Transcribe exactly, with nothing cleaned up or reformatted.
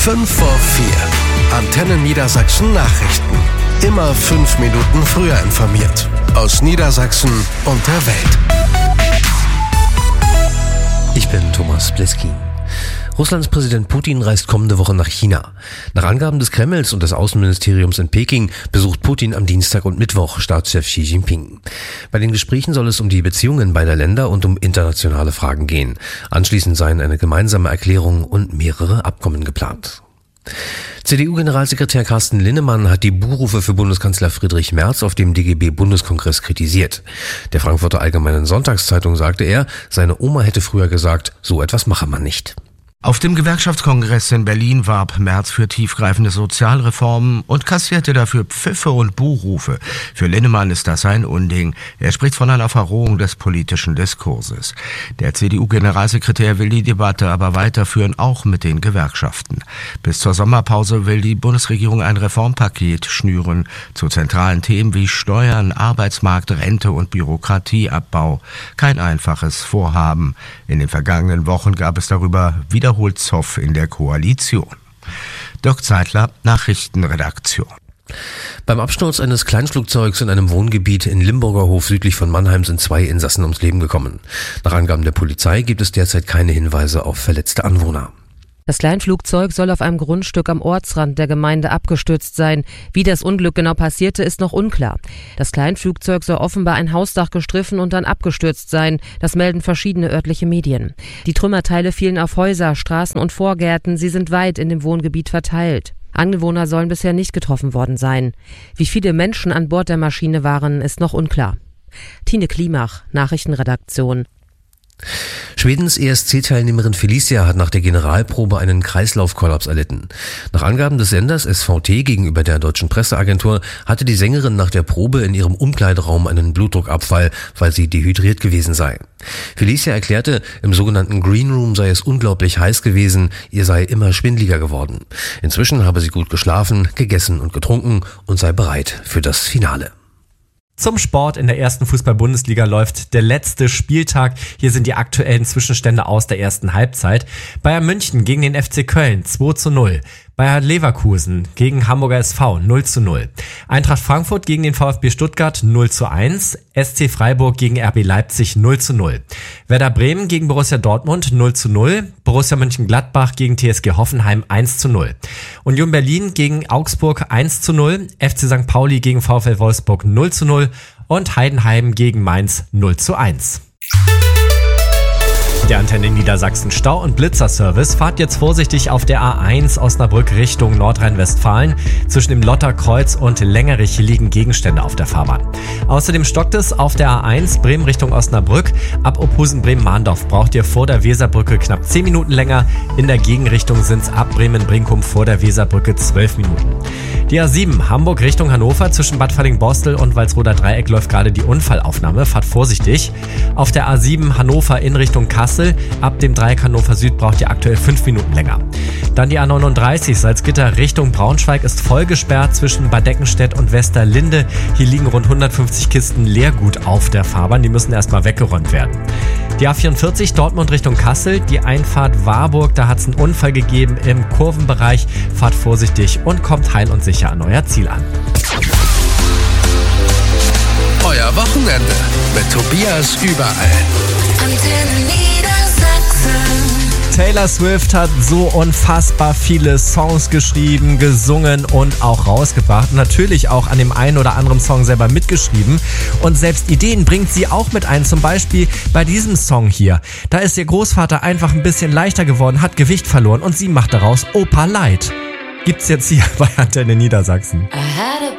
fünf vor vier. Antenne Niedersachsen Nachrichten. Immer fünf Minuten früher informiert. Aus Niedersachsen und der Welt. Ich bin Thomas Bleski. Russlands Präsident Putin reist kommende Woche nach China. Nach Angaben des Kremls und des Außenministeriums in Peking besucht Putin am Dienstag und Mittwoch Staatschef Xi Jinping. Bei den Gesprächen soll es um die Beziehungen beider Länder und um internationale Fragen gehen. Anschließend seien eine gemeinsame Erklärung und mehrere Abkommen geplant. C D U-Generalsekretär Carsten Linnemann hat die Buhrufe für Bundeskanzler Friedrich Merz auf dem D G B-Bundeskongress kritisiert. Der Frankfurter Allgemeinen Sonntagszeitung sagte er, seine Oma hätte früher gesagt, so etwas mache man nicht. Auf dem Gewerkschaftskongress in Berlin warb Merz für tiefgreifende Sozialreformen und kassierte dafür Pfiffe und Buhrufe. Für Linnemann ist das ein Unding. Er spricht von einer Verrohung des politischen Diskurses. Der C D U-Generalsekretär will die Debatte aber weiterführen, auch mit den Gewerkschaften. Bis zur Sommerpause will die Bundesregierung ein Reformpaket schnüren zu zentralen Themen wie Steuern, Arbeitsmarkt, Rente und Bürokratieabbau. Kein einfaches Vorhaben. In den vergangenen Wochen gab es darüber wieder Wiederholt Zoff in der Koalition. Dirk Zeitler, Nachrichtenredaktion. Beim Absturz eines Kleinflugzeugs in einem Wohngebiet in Limburgerhof südlich von Mannheim sind zwei Insassen ums Leben gekommen. Nach Angaben der Polizei gibt es derzeit keine Hinweise auf verletzte Anwohner. Das Kleinflugzeug soll auf einem Grundstück am Ortsrand der Gemeinde abgestürzt sein. Wie das Unglück genau passierte, ist noch unklar. Das Kleinflugzeug soll offenbar ein Hausdach gestriffen und dann abgestürzt sein. Das melden verschiedene örtliche Medien. Die Trümmerteile fielen auf Häuser, Straßen und Vorgärten. Sie sind weit in dem Wohngebiet verteilt. Anwohner sollen bisher nicht getroffen worden sein. Wie viele Menschen an Bord der Maschine waren, ist noch unklar. Tine Klimach, Nachrichtenredaktion. Schwedens E S C-Teilnehmerin Felicia hat nach der Generalprobe einen Kreislaufkollaps erlitten. Nach Angaben des Senders S V T gegenüber der deutschen Presseagentur hatte die Sängerin nach der Probe in ihrem Umkleideraum einen Blutdruckabfall, weil sie dehydriert gewesen sei. Felicia erklärte, im sogenannten Green Room sei es unglaublich heiß gewesen, ihr sei immer schwindeliger geworden. Inzwischen habe sie gut geschlafen, gegessen und getrunken und sei bereit für das Finale. Zum Sport. In der ersten Fußball-Bundesliga läuft der letzte Spieltag. Hier sind die aktuellen Zwischenstände aus der ersten Halbzeit. Bayern München gegen den F C Köln zwei zu null. Bayer Leverkusen gegen Hamburger S V null zu null. Eintracht Frankfurt gegen den VfB Stuttgart null zu eins. S C Freiburg gegen R B Leipzig null zu null. Werder Bremen gegen Borussia Dortmund null zu null. Borussia Mönchengladbach gegen T S G Hoffenheim eins zu null. Union Berlin gegen Augsburg eins zu null. F C Sankt Pauli gegen VfL Wolfsburg null zu null. Und Heidenheim gegen Mainz null zu eins. Der Antenne Niedersachsen Stau- und Blitzerservice. Fahrt jetzt vorsichtig auf der A eins Osnabrück Richtung Nordrhein-Westfalen. Zwischen dem Lotterkreuz und Längerich liegen Gegenstände auf der Fahrbahn. Außerdem stockt es auf der A eins Bremen Richtung Osnabrück. Ab Ophusen Bremen-Mahndorf braucht ihr vor der Weserbrücke knapp zehn Minuten länger. In der Gegenrichtung sind es ab Bremen-Brinkum vor der Weserbrücke zwölf Minuten. Die A sieben Hamburg Richtung Hannover zwischen Bad Falling-Borstel und Walsroder Dreieck läuft gerade die Unfallaufnahme. Fahrt vorsichtig. Auf der A sieben Hannover in Richtung Kassel. Ab dem Dreieck Hannover Süd braucht ihr aktuell fünf Minuten länger. Dann die A neununddreißig Salzgitter Richtung Braunschweig ist voll gesperrt zwischen Bad Deckenstedt und Westerlinde. Hier liegen rund hundertfünfzig Kisten Leergut auf der Fahrbahn. Die müssen erstmal weggeräumt werden. Die A vierundvierzig Dortmund Richtung Kassel. Die Einfahrt Warburg, da hat es einen Unfall gegeben im Kurvenbereich. Fahrt vorsichtig und kommt heil und sicher an euer Ziel an. Euer Wochenende mit Tobias überall. Antenne Niedersachsen. Taylor Swift hat so unfassbar viele Songs geschrieben, gesungen und auch rausgebracht. Natürlich auch an dem einen oder anderen Song selber mitgeschrieben. Und selbst Ideen bringt sie auch mit ein. Zum Beispiel bei diesem Song hier. Da ist ihr Großvater einfach ein bisschen leichter geworden, hat Gewicht verloren und sie macht daraus Opa Light. Gibt's jetzt hier bei Antenne Niedersachsen.